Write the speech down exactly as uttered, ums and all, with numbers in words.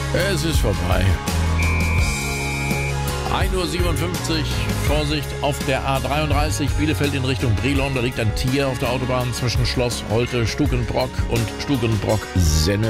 Es ist vorbei. ein Uhr siebenundfünfzig, Vorsicht auf der A dreiunddreißig, Bielefeld in Richtung Brilon. Da liegt ein Tier auf der Autobahn zwischen Schloss Holte, Stukenbrock und Stukenbrock-Senne.